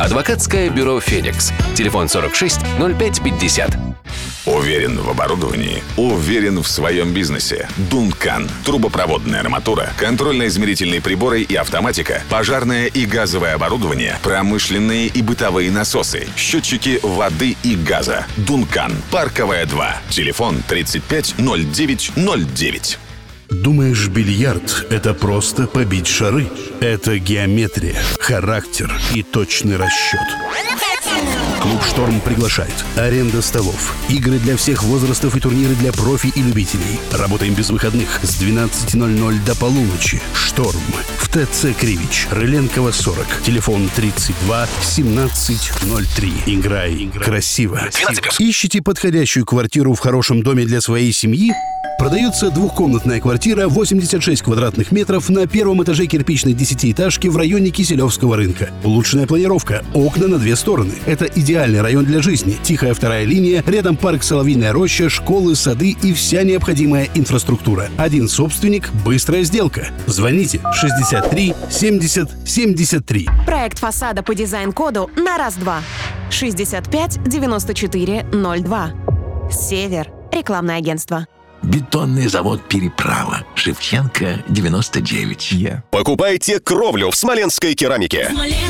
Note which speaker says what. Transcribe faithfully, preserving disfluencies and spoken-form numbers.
Speaker 1: Адвокатское бюро «Феникс». Телефон сорок шесть ноль пять пятьдесят.
Speaker 2: Уверен в оборудовании, уверен в своем бизнесе. Duncan. Трубопроводная арматура, контрольно-измерительные приборы и автоматика, пожарное и газовое оборудование, промышленные и бытовые насосы, счетчики воды и газа. Duncan. Парковая два. Телефон тридцать пять ноль девять ноль девять.
Speaker 3: Думаешь, бильярд — это просто побить шары? Это геометрия, характер и точный расчет. Клуб «Шторм» приглашает. Аренда столов, игры для всех возрастов и турниры для профи и любителей. Работаем без выходных с двенадцати ноль-ноль до полуночи. «Шторм» в ТЦ Кривич, Рыленкова, сорок. Телефон тридцать два семнадцать ноль три. Играй красиво. Ищите подходящую квартиру в хорошем доме для своей семьи? Продается двухкомнатная квартира, восемьдесят шесть квадратных метров, на первом этаже кирпичной десятиэтажки в районе Киселевского рынка. Улучшенная планировка, окна на две стороны. Это идеальный район для жизни. Тихая вторая линия, рядом парк «Соловьиная роща», школы, сады и вся необходимая инфраструктура. Один собственник, быстрая сделка. Звоните шестьдесят три семьдесят семьдесят три.
Speaker 4: Проект фасада по дизайн-коду на раз-два. шестьдесят пять девяносто четыре ноль два. Север. Рекламное агентство.
Speaker 5: Бетонный завод «Переправа». Шевченко, девяносто девять.
Speaker 6: Покупайте кровлю в смоленской керамике.